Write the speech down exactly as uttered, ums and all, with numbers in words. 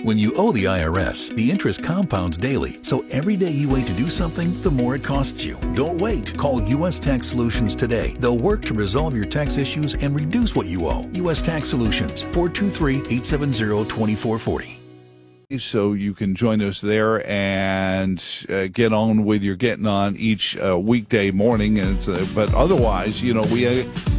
When you owe the I R S, the interest compounds daily, so every day you wait to do something, the more it costs you. Don't wait. Call U S Tax Solutions today. They'll work to resolve your tax issues and reduce what you owe. U S Tax Solutions, four two three, eight seven zero, two four four zero. So you can join us there and uh, get on with your getting on each uh, weekday morning. And uh, but otherwise, you know, we uh,